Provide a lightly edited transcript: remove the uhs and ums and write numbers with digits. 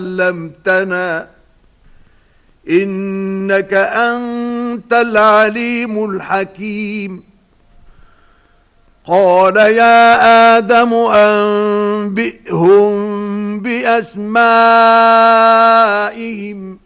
علمتنا إنك أنت العليم الحكيم. قال يا آدم أنبئهم بأسمائهم